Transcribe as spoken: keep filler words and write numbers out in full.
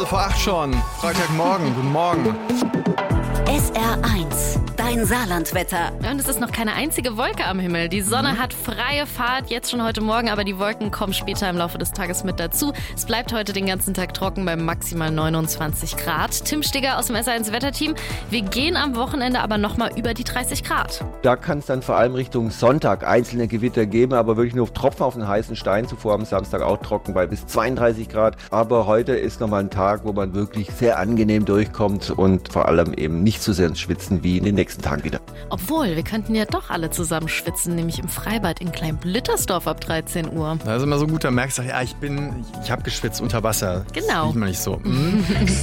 Viertel vor acht schon. Freitagmorgen, guten Morgen. S R eins, dein Saarlandwetter. Und es ist noch keine einzige Wolke am Himmel. Die Sonne mhm. hat freie Fahrt, jetzt schon heute Morgen, aber die Wolken kommen später im Laufe des Tages mit dazu. Es bleibt heute den ganzen Tag trocken bei maximal neunundzwanzig Grad. Tim Stigger aus dem S R eins Wetterteam. Wir gehen am Wochenende aber nochmal über die dreißig Grad. Da kann es dann vor allem Richtung Sonntag einzelne Gewitter geben, aber wirklich nur auf Tropfen auf den heißen Stein. Zuvor am Samstag auch trocken bei bis zweiunddreißig Grad. Aber heute ist nochmal ein Tag, wo man wirklich sehr angenehm durchkommt und vor allem eben nicht so sehr ins Schwitzen wie in den nächsten Tagen wieder. Obwohl, wir könnten ja doch alle zusammen schwitzen, nämlich im Freibad in Klein-Blittersdorf ab dreizehn Uhr. Da ist immer so gut, da merkst du, ja, ich bin, ich habe geschwitzt unter Wasser. Genau. Das sieht man nicht so. Mhm.